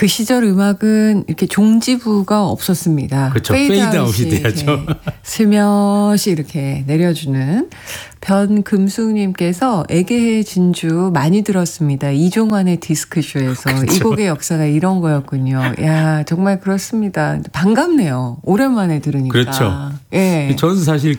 그 시절 음악은 이렇게 종지부가 없었습니다. 그렇죠. 페이드아웃이 페이드아웃이 돼야죠. 슬며시 이렇게 내려주는. 변금숙님께서 애게의 진주 많이 들었습니다. 이종환의 디스크쇼에서. 그렇죠. 이 곡의 역사가 이런 거였군요. 야, 정말 그렇습니다. 반갑네요. 오랜만에 들으니까. 그렇죠. 예. 저는 사실